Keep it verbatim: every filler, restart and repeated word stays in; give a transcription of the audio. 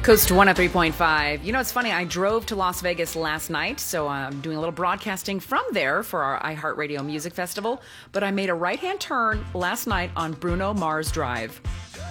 Coast one oh three point five. You know, it's funny. I drove to Las Vegas last night, so I'm doing a little broadcasting from there for our iHeartRadio Music Festival. But I made a right-hand turn last night on Bruno Mars Drive.